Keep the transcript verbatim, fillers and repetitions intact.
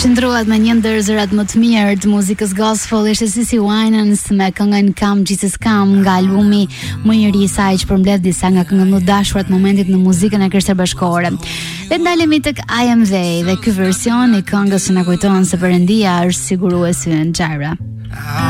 Qëndrohet me një ndër zërat më të mirë të muzikës gospel ishte Sissy Winans me këngën Come Jesus Come nga albumi më i ri i saj që përmbledh disa nga këngët më dashura të momentit në muzikën e Krishterë Bashkore. Le të ndalemi tek I Am They dhe ky version i këngës që na kujton se Perëndia është siguruesi ynë Xhaira.